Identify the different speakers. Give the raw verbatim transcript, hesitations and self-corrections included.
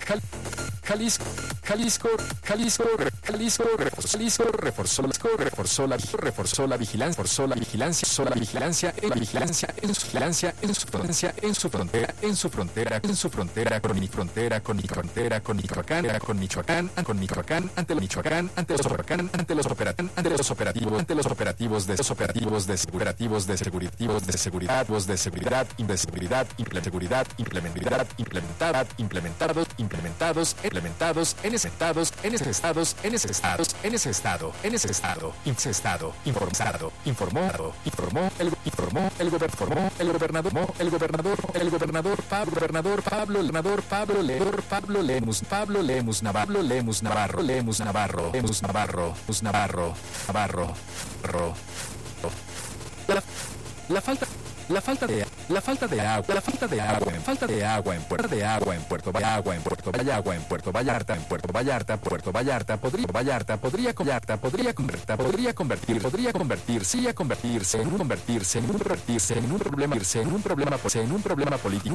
Speaker 1: Cal- Jalisco, Jalisco, Jalisco, Jalisco, Jalisco, reforzó la reforzó la reforzó la vigilancia, reforzó la vigilancia, sola vigilancia, en la vigilancia, en su vigilancia, en su frontera, en su frontera, en su frontera, en su frontera, con mi frontera, con mi frontera, con Michoacán, con Michoacán, con Michoacán, ante los Michoacán, ante los Michoacán, ante los operativos, ante los operativos, ante los operativos de los operativos de operativos de seguridad, de seguridad, de seguridad, de seguridad, seguridad, implementar, implementar, implementados, implementados, implementados en ese estados, en ese estados, en ese estados, en ese estado, en ese estado, en ese estado, informado, informado, informó, el informó, el gobernador, el gobernador, el gobernador, el gobernador, Pablo, gobernador Pablo, el gobernador Pablo Lemus, Pablo Lemus, Pablo Lemus Navarro, Lemus Navarro, Lemus Navarro, Lemus Navarro, Lemus Navarro, Navarro, Navarro. La, la falta La falta de la falta de agua, la falta de agua, en falta de agua en Puerto de agua en Puerto Vallarta, en Puerto Vallarta, en Puerto Vallarta, en Puerto Vallarta, Puerto Vallarta, podría Vallarta, podría Vallarta, podría convertir, podría convertir, podría convertirse y a convertirse en un convertirse en un convertirse en un problema, en un problema, en un problema político.